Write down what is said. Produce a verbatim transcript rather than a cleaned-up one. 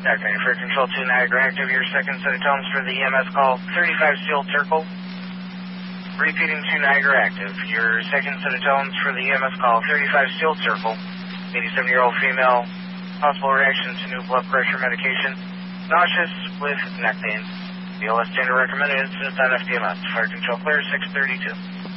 Acting for Control two Niagara Active, your second set of tones for the E M S call, thirty-five Steel Circle. Repeating two Niagara Active, your second set of tones for the E M S call, thirty-five Steel Circle. eighty-seven-year-old female, possible reaction to new blood pressure medication, nauseous with neck pain. B L S standard recommended incident on F D M S. Fire control clear, six thirty-two.